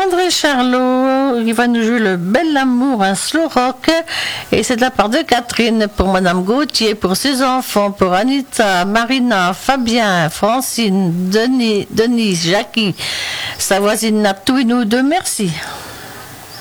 André Charlot qui va nous jouer le Bel Amour, un slow rock. Et c'est de la part de Catherine pour Madame Gauthier, pour ses enfants, pour Anita, Marina, Fabien, Francine, Denise, Jackie, sa voisine Natou et nous deux. Merci.